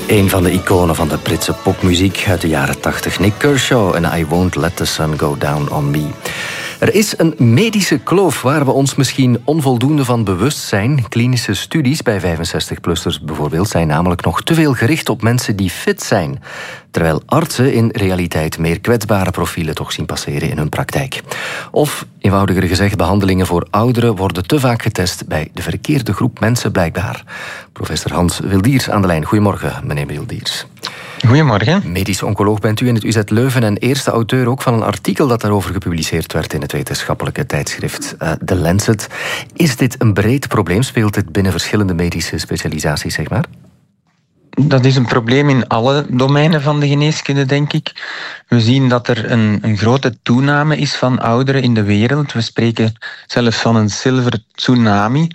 Een van de iconen van de Britse popmuziek uit de jaren 80. Nick Kershaw en I Won't Let the Sun Go Down on Me. Er is een medische kloof waar we ons misschien onvoldoende van bewust zijn. Klinische studies bij 65-plussers bijvoorbeeld zijn namelijk nog te veel gericht op mensen die fit zijn. Terwijl artsen in realiteit meer kwetsbare profielen toch zien passeren in hun praktijk. Of, eenvoudiger gezegd, behandelingen voor ouderen worden te vaak getest bij de verkeerde groep mensen blijkbaar. Professor Hans Wildiers aan de lijn. Goedemorgen, meneer Wildiers. Goedemorgen. Medisch oncoloog bent u in het UZ Leuven en eerste auteur ook van een artikel dat daarover gepubliceerd werd in het wetenschappelijke tijdschrift The Lancet. Is dit een breed probleem? Speelt dit binnen verschillende medische specialisaties, zeg maar? Dat is een probleem in alle domeinen van de geneeskunde, denk ik. We zien dat er een grote toename is van ouderen in de wereld. We spreken zelfs van een silver tsunami.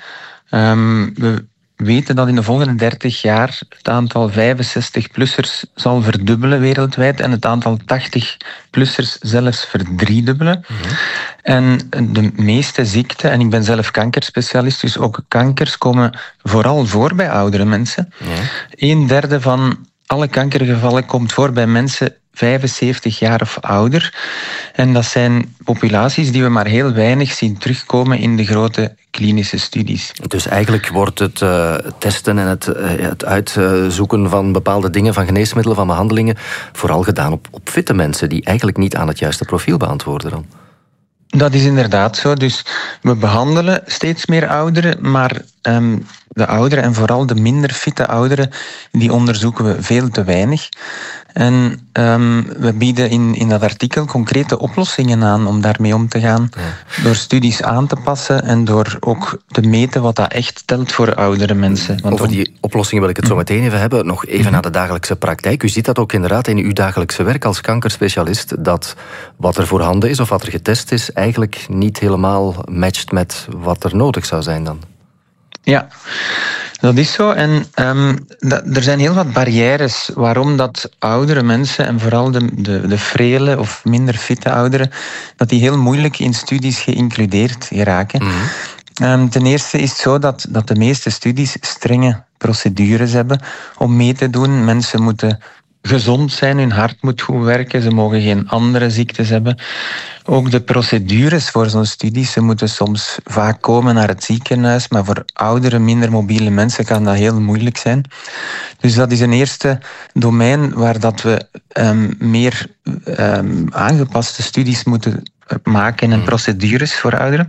We weten dat in de volgende 30 jaar het aantal 65-plussers zal verdubbelen wereldwijd en het aantal 80-plussers zelfs verdriedubbelen. Mm-hmm. En de meeste ziekten, en ik ben zelf kankerspecialist, dus ook kankers komen vooral voor bij oudere mensen. Ja. 1/3 van alle kankergevallen komt voor bij mensen 75 jaar of ouder. En dat zijn populaties die we maar heel weinig zien terugkomen in de grote klinische studies. Dus eigenlijk wordt het testen en het uitzoeken van bepaalde dingen, van geneesmiddelen, van behandelingen, vooral gedaan op fitte mensen die eigenlijk niet aan het juiste profiel beantwoorden dan. Dat is inderdaad zo. Dus we behandelen steeds meer ouderen, maar de ouderen en vooral de minder fitte ouderen, die onderzoeken we veel te weinig. En we bieden in dat artikel concrete oplossingen aan om daarmee om te gaan. Ja. Door studies aan te passen en door ook te meten wat dat echt telt voor oudere mensen. Want over die oplossingen wil ik het zo meteen even hebben. Nog even naar de dagelijkse praktijk. U ziet dat ook inderdaad in uw dagelijkse werk als kankerspecialist, dat wat er voorhanden is of wat er getest is eigenlijk niet helemaal matcht met wat er nodig zou zijn dan. Ja, dat is zo. En er zijn heel wat barrières waarom dat oudere mensen, en vooral de frele of minder fitte ouderen, dat die heel moeilijk in studies geïncludeerd geraken. Mm-hmm. Ten eerste is het zo dat de meeste studies strenge procedures hebben om mee te doen. Mensen moeten gezond zijn, hun hart moet goed werken, ze mogen geen andere ziektes hebben. Ook de procedures voor zo'n studie, ze moeten soms vaak komen naar het ziekenhuis, maar voor oudere, minder mobiele mensen kan dat heel moeilijk zijn. Dus dat is een eerste domein waar dat we meer aangepaste studies moeten maken en procedures voor ouderen.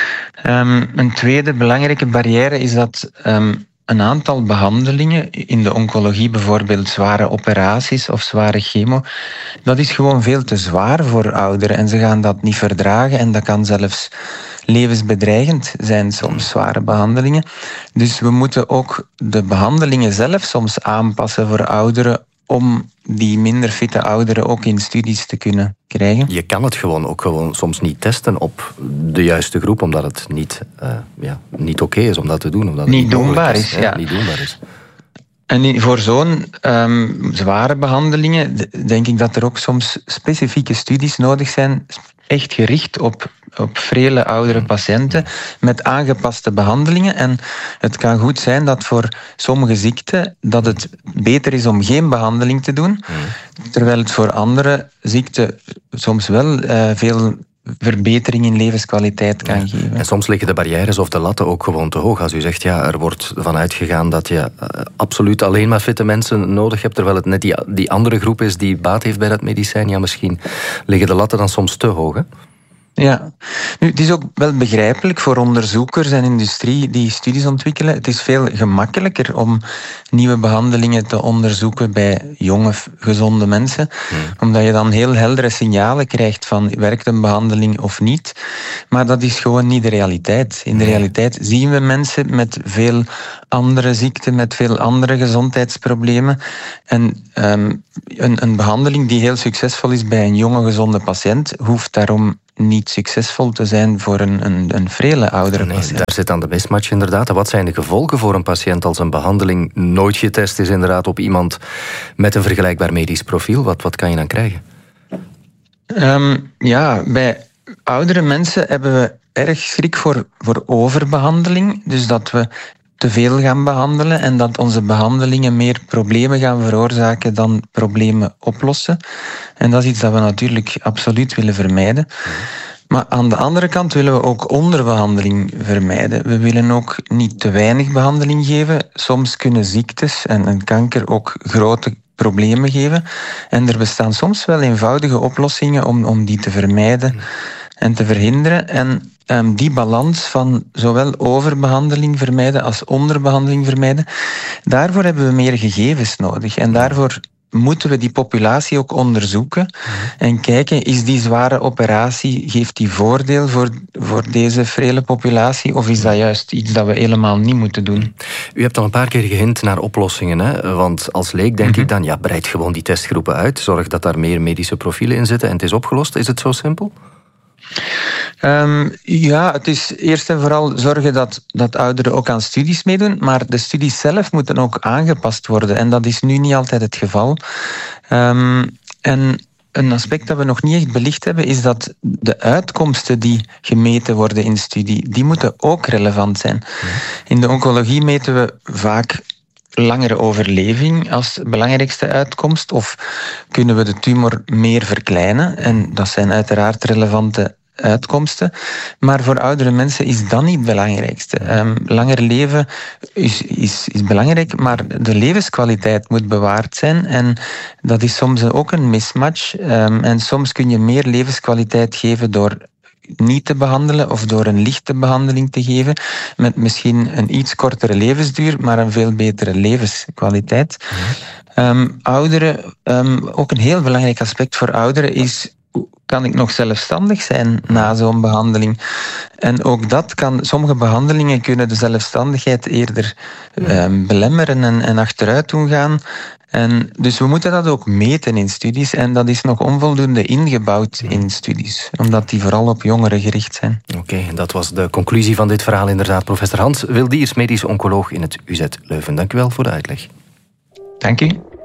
Een tweede belangrijke barrière is dat een aantal behandelingen, in de oncologie bijvoorbeeld zware operaties of zware chemo, dat is gewoon veel te zwaar voor ouderen en ze gaan dat niet verdragen en dat kan zelfs levensbedreigend zijn, soms zware behandelingen. Dus we moeten ook de behandelingen zelf soms aanpassen voor ouderen om die minder fitte ouderen ook in studies te kunnen krijgen. Je kan het gewoon soms niet testen op de juiste groep, omdat het niet oké is om dat te doen. Omdat het niet doenbaar is. Ja. Niet doenbaar is. En voor zo'n zware behandelingen denk ik dat er ook soms specifieke studies nodig zijn, echt gericht op frele oudere patiënten met aangepaste behandelingen. En het kan goed zijn dat voor sommige ziekten dat het beter is om geen behandeling te doen, terwijl het voor andere ziekten soms wel veel verbetering in levenskwaliteit kan geven. En soms liggen de barrières of de latten ook gewoon te hoog. Als u zegt, er wordt van uitgegaan dat je absoluut alleen maar fitte mensen nodig hebt, terwijl het net die andere groep is die baat heeft bij dat medicijn. Ja, misschien liggen de latten dan soms te hoog, hè? Ja, nu, het is ook wel begrijpelijk voor onderzoekers en industrie die studies ontwikkelen. Het is veel gemakkelijker om nieuwe behandelingen te onderzoeken bij jonge, gezonde mensen. Omdat je dan heel heldere signalen krijgt van werkt een behandeling of niet. Maar dat is gewoon niet de realiteit. In de realiteit zien we mensen met veel andere ziekten, met veel andere gezondheidsproblemen. En een behandeling die heel succesvol is bij een jonge, gezonde patiënt hoeft daarom niet succesvol te zijn voor een frele oudere patiënt. Daar zit dan de mismatch inderdaad. En wat zijn de gevolgen voor een patiënt als een behandeling nooit getest is inderdaad op iemand met een vergelijkbaar medisch profiel? Wat kan je dan krijgen? Bij oudere mensen hebben we erg schrik voor overbehandeling. Dus dat we te veel gaan behandelen en dat onze behandelingen meer problemen gaan veroorzaken dan problemen oplossen. En dat is iets dat we natuurlijk absoluut willen vermijden. Maar aan de andere kant willen we ook onderbehandeling vermijden. We willen ook niet te weinig behandeling geven. Soms kunnen ziektes en kanker ook grote problemen geven. En er bestaan soms wel eenvoudige oplossingen om die te vermijden en te verhinderen. En die balans van zowel overbehandeling vermijden als onderbehandeling vermijden, daarvoor hebben we meer gegevens nodig. En daarvoor moeten we die populatie ook onderzoeken en kijken, is die zware operatie, geeft die voordeel voor deze frele populatie, of is dat juist iets dat we helemaal niet moeten doen? U hebt al een paar keer gehint naar oplossingen, hè? Want als leek denk ik dan, breid gewoon die testgroepen uit, zorg dat daar meer medische profielen in zitten en het is opgelost. Is het zo simpel? Het is eerst en vooral zorgen dat ouderen ook aan studies meedoen, maar de studies zelf moeten ook aangepast worden en dat is nu niet altijd het geval. En een aspect dat we nog niet echt belicht hebben is dat de uitkomsten die gemeten worden in studie, die moeten ook relevant zijn. In de oncologie meten we vaak langere overleving als belangrijkste uitkomst, of kunnen we de tumor meer verkleinen? En dat zijn uiteraard relevante uitkomsten. Maar voor oudere mensen is dat niet het belangrijkste. Langer leven is belangrijk, maar de levenskwaliteit moet bewaard zijn. En dat is soms ook een mismatch. En soms kun je meer levenskwaliteit geven door niet te behandelen of door een lichte behandeling te geven met misschien een iets kortere levensduur, maar een veel betere levenskwaliteit. Ouderen, ook een heel belangrijk aspect voor ouderen is, kan ik nog zelfstandig zijn na zo'n behandeling? En ook dat kan, sommige behandelingen kunnen de zelfstandigheid eerder belemmeren en achteruit doen gaan. En dus we moeten dat ook meten in studies en dat is nog onvoldoende ingebouwd in studies, omdat die vooral op jongeren gericht zijn. Oké, dat was de conclusie van dit verhaal inderdaad. Professor Hans Wildiers, medisch oncoloog in het UZ Leuven. Dank u wel voor de uitleg. Dank u.